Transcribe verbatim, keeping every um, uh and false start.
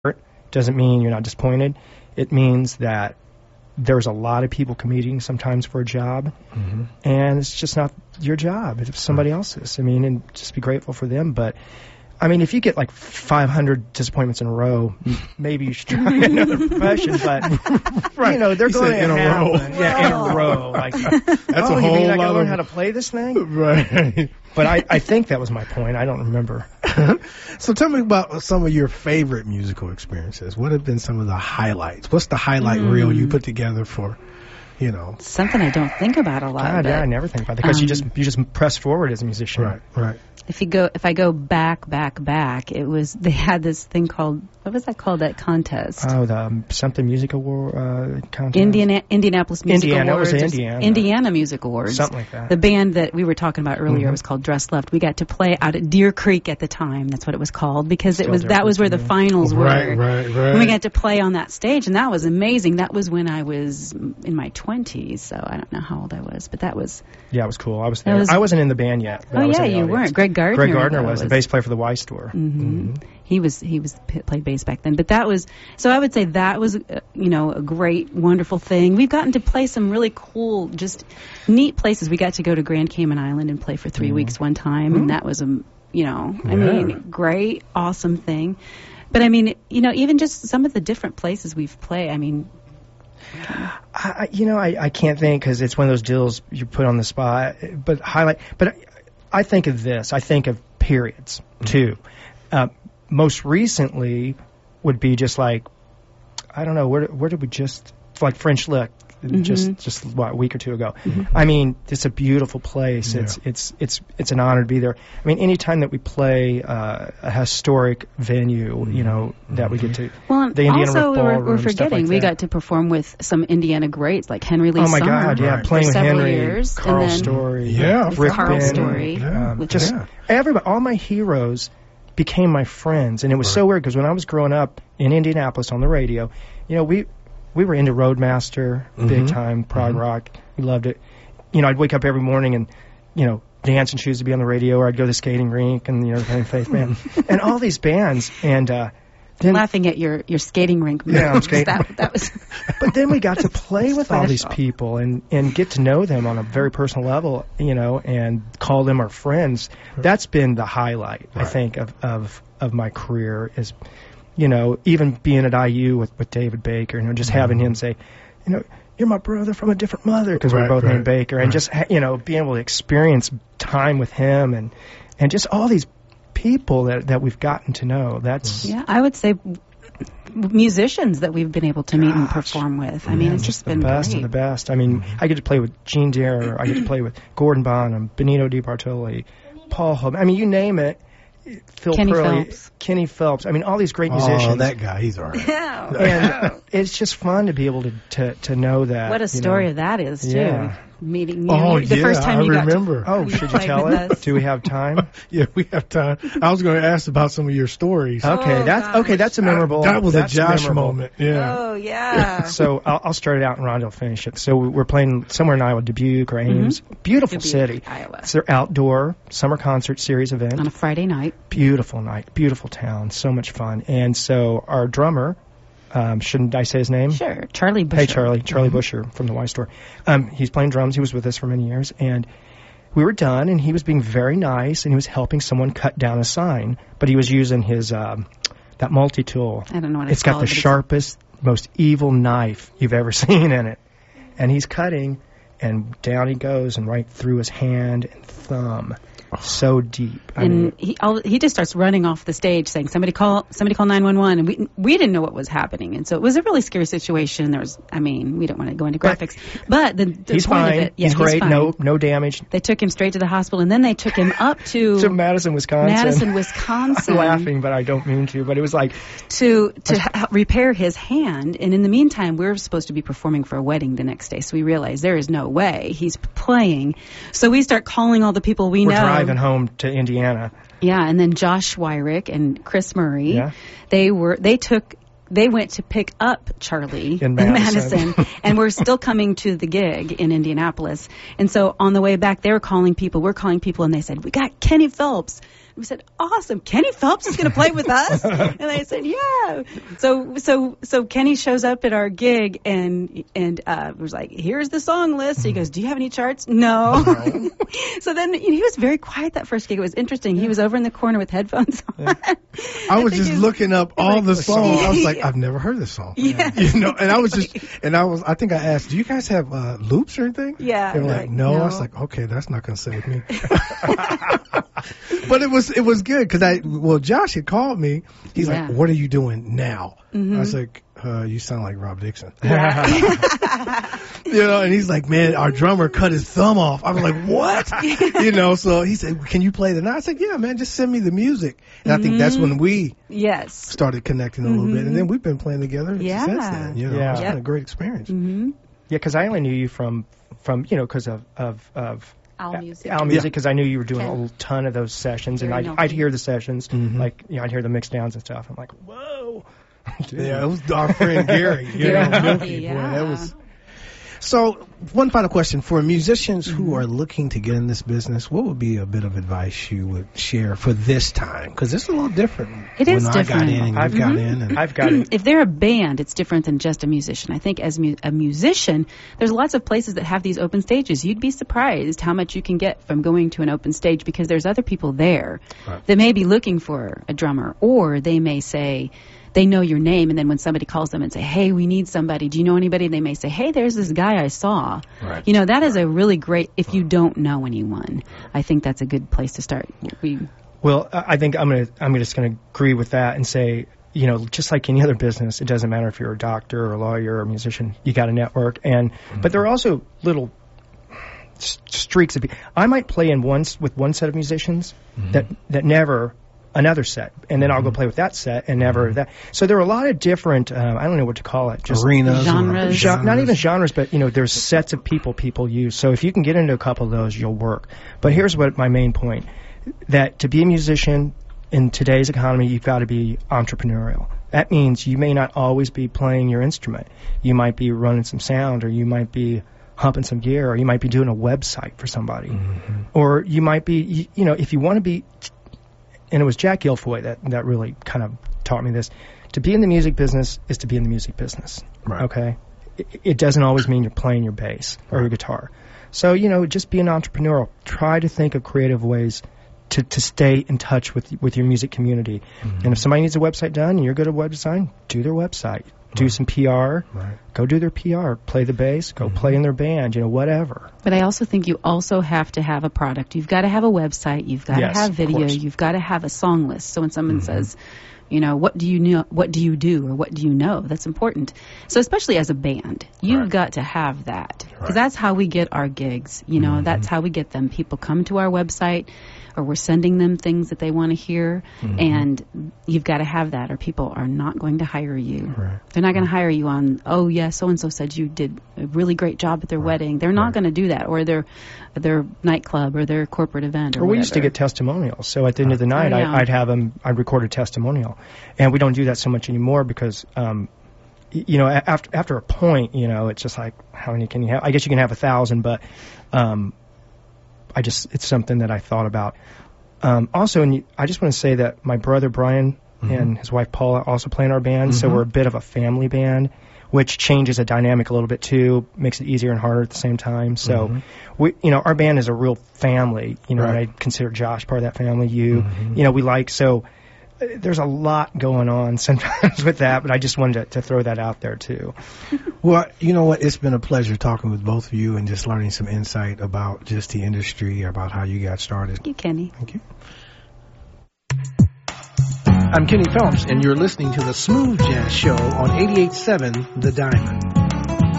doesn't mean you're not disappointed. It means that there's a lot of people competing sometimes for a job, mm-hmm. and it's just not your job. It's somebody right. else's. I mean, and just be grateful for them. But, I mean, if you get like five hundred disappointments in a row, maybe you should try another profession. But, right. you know, they're you going to in a row. Yeah, in a row. Like, That's oh, a you whole mean I got to lot learn of... how to play this thing? Right. But I, I think that was my point. I don't remember. So tell me about some of your favorite musical experiences. What have been some of the highlights? What's the highlight mm. reel you put together for, you know? Something I don't think about a lot. God, yeah, I never think about it because um, you just you just press forward as a musician. Right, right. If you go, if I go back, back, back, it was they had this thing called what was that called? That contest? Oh, the um, something music award uh, contest. Indiana, Indianapolis Music Indiana, Awards. Indiana, it was Indiana. Indiana Music Awards. Something like that. The band that we were talking about earlier mm-hmm. was called Dress Left. We got to play out at Deer Creek at the time. That's what it was called because Still it was that was where the finals were. Right, right, right. And we got to play on that stage, and that was amazing. That was when I was in my twenties, so I don't know how old I was, but that was. Yeah, it was cool. I was there. Was, I wasn't in the band yet. But oh I was yeah, you audience. weren't. Greg Gardner. Greg Gardner was, was the bass player for the Y Store. Mm-hmm. Mm-hmm. He was he was played bass back then, but that was so I would say that was uh, you know a great wonderful thing. We've gotten to play some really cool, just neat places. We got to go to Grand Cayman Island and play for three mm-hmm. weeks one time, mm-hmm. and that was a you know I yeah. mean great awesome thing. But I mean you know even just some of the different places we've played. I mean. I, you know, I, I can't think because it's one of those deals you put on the spot. But highlight. But I, I think of this. I think of periods too. Uh, most recently would be just like I don't know where where did we just like French Lick mm-hmm. just just what a week or two ago. Mm-hmm. I mean, it's a beautiful place. Yeah. It's it's it's it's an honor to be there. I mean, anytime that we play uh, a historic venue, mm-hmm. you know, that we get to well, the Indiana also Riff we're, Ballroom, we're forgetting like we that. got to perform with some Indiana greats like Henry Lee Oh my Summer God, yeah, right. playing for with several Henry, years, Carl and then Story, yeah, Rick Carl Ben, Story, yeah. um, just yeah. everybody, all my heroes became my friends, and it was right. so weird because when I was growing up in Indianapolis on the radio, you know, we we were into Roadmaster, mm-hmm. big time prog mm-hmm. rock. We loved it. You know, I'd wake up every morning and, you know, Dance and Shoes would be on the radio, or I'd go to the skating rink and, you know, playing Faith Band. And all these bands. And uh, then... laughing at your, your skating rink moves. Yeah, I'm skating. that, that was but then we got to play with special. all these people and, and get to know them on a very personal level, you know, and call them our friends. That's been the highlight, right. I think, of, of, of my career is, you know, even being at I U with, with David Baker, you know, just mm-hmm. having him say, you know, you're my brother from a different mother, because right, we're both right, named Baker, and right. just, you know, being able to experience time with him and, and just all these people that, that we've gotten to know. That's yeah, I would say musicians that we've been able to meet Gosh. and perform with. I mean, yeah, it's just just the been best great. of the best. I mean, I get to play with Gene Deere, I get to play with Gordon Bonham, Benito DiBartoli, Paul Hope. I mean, you name it. Phil Kenny Purley, Phelps. Kenny Phelps. I mean, all these great musicians. Oh, that guy, he's all right. Yeah. And it's just fun to be able to, to, to know that. What a story you know. of that is, too. Yeah. Meeting you. Oh, the yeah, first time I you remember. got to, Oh, should you played tell with it? us. Do we have time? Yeah, we have time. I was going to ask about some of your stories. Okay, Oh, that's gosh. okay. That's a memorable. That was that's a Josh memorable. moment. Yeah. Oh, yeah. So I'll, I'll start it out and Rhonda will finish it. So we're playing somewhere in Iowa, Dubuque or Ames. Mm-hmm. Beautiful Dubuque, city. Iowa. It's their outdoor summer concert series event. On a Friday night. Beautiful night, beautiful town, so much fun. And so our drummer, um, shouldn't I say his name? Sure, Charlie Busher. Hey, Charlie, Charlie mm-hmm. Busher from the Y Store. Um, he's playing drums. He was with us for many years, and we were done, and he was being very nice, and he was helping someone cut down a sign, but he was using his um, that multi-tool. I don't know what it's, it's got called, the sharpest, most evil knife you've ever seen in it, and he's cutting, and down he goes, and right through his hand and thumb. So deep. I and mean, he all, he just starts running off the stage saying, somebody call somebody call nine one one, and we we didn't know what was happening, and so it was a really scary situation. There was, I mean, we don't want to go into graphics, but the, the he's point fine. of it, yeah, he's great. fine. No no damage. They took him straight to the hospital, and then they took him up to To Madison, Wisconsin. Madison, Wisconsin. I'm laughing, but I don't mean to. But it was like to to ha- repair his hand, and in the meantime, we we're supposed to be performing for a wedding the next day, so we realized there is no way he's playing. So we start calling all the people we we're know. driving home to Indiana. Yeah, and then Josh Wyrick and Chris Murray, yeah. they were they took they went to pick up Charlie in Madison, in Madison and we're still coming to the gig in Indianapolis. And so on the way back, they were calling people, we're calling people, and they said, we got Kenny Phelps. We said, awesome. Kenny Phelps is going to play with us? And they said, yeah. So so so Kenny shows up at our gig and and uh, was like, here's the song list. He goes, do you have any charts? No. So then you know, he was very quiet that first gig. It was interesting. He was over in the corner with headphones on. Yeah. I was I just looking up all like, the songs. I was like, I've never heard this song. Yeah. You know, and I was just, and I was, I think I asked, do you guys have uh, loops or anything? Yeah. They were like, like, no. no. I was like, okay, that's not going to sit with me. But it was it was good because I well Josh had called me. He's yeah. like, "What are you doing now?" Mm-hmm. I was like, uh, "You sound like Rob Dixon." Yeah. You know, and he's like, "Man, our drummer cut his thumb off." I was like, "What?" You know, so he said, "Can you play tonight?" I said, "Yeah, man, just send me the music." And mm-hmm. I think that's when we yes started connecting a mm-hmm. little bit, and then we've been playing together yeah. since then. You know, yeah. it's yep. been a great experience. Mm-hmm. Yeah, because I only knew you from from you know because of of of. Owl Music. Owl Music, because I knew you were doing Okay. a ton of those sessions, and Very I'd, healthy. I'd hear the sessions, Mhm. like you know, I'd hear the mix downs and stuff. I'm like, whoa. Yeah, it was our friend Gary. You Very know, healthy, Milky, boy, yeah. that was. So, one final question for musicians who are looking to get in this business. What would be a bit of advice you would share for this time? Because it's a little different. It is when different. I got in and I've you got mhm. in. And, I've got it. If they're a band, it's different than just a musician. I think as mu- a musician, there's lots of places that have these open stages. You'd be surprised how much you can get from going to an open stage because there's other people there Right. that may be looking for a drummer, or they may say, they know your name, and then when somebody calls them and say, hey, we need somebody, do you know anybody? They may say, hey, there's this guy I saw. Right. You know, that is a really great, if you don't know anyone, I think that's a good place to start. We, Well, I I think I'm gonna I'm just gonna agree with that and say, you know, just like any other business, it doesn't matter if you're a doctor or a lawyer or a musician, you got a network, and Mm-hmm. but there are also little s- streaks of. I might play in one s- with one set of musicians Mm-hmm. that that never another set, and then I'll go play with that set and never that. So there are a lot of different. Um, I don't know what to call it. Just arenas. Genres. or- Gen- not even genres, but you know, there's sets of people people use. So if you can get into a couple of those, you'll work. But here's what my main point: that to be a musician in today's economy, you've got to be entrepreneurial. That means you may not always be playing your instrument. You might be running some sound, or you might be humping some gear, or you might be doing a website for somebody, Mm-hmm. or you might be, you, you know, if you want to be. And it was Jack Guilfoyle that, that really kind of taught me this. To be in the music business is to be in the music business. Right. Okay? It, it doesn't always mean you're playing your bass or your guitar. So, you know, just be an entrepreneurial. Try to think of creative ways to, to stay in touch with with your music community. Mm-hmm. And if somebody needs a website done and you're good at web design, do their website. Do Right. some P R. Right. Go do their P R. Play the bass. Go Mm-hmm. play in their band. You know, whatever. But I also think you also have to have a product. You've got to have a website. You've got Yes, to have of video. course. You've got to have a song list. So when someone Mhm. says, you know, what do you know? What do you do, or what do you know? That's important. So especially as a band, you've Right. got to have that because Right. that's how we get our gigs. You know, Mhm. that's how we get them. People come to our website, or we're sending them things that they want to hear, Mhm. and you've got to have that, or people are not going to hire you. Right. They're not going to hire you on, oh yeah, so and so said you did a really great job at their Right. wedding. They're not Right. going to do that, or their their nightclub or their corporate event. Or, Or we used to whatever. get testimonials. So at the end of the night, Oh, yeah. I, I'd have them. I'd record a testimonial, and we don't do that so much anymore because, um, y- you know, a- after after a point, you know, it's just like how many can you have? I guess you can have a thousand, but um, I just it's something that I thought about. Um, also, and you, I just want to say that my brother Brian Mhm. and his wife Paula also play in our band, so Mhm. we're a bit of a family band, which changes the dynamic a little bit too, makes it easier and harder at the same time. So, Mhm. we, you know, our band is a real family. You know, Right. and I consider Josh part of that family. You, Mhm. you know, we like so. uh, There's a lot going on sometimes with that, but I just wanted to, to throw that out there too. Well, you know what? It's been a pleasure talking with both of you and just learning some insight about just the industry, about how you got started. Thank you, Kenny. Thank you. I'm Kenny Phelps, and you're listening to the Smooth Jazz Show on eighty-eight point seven The Diamond.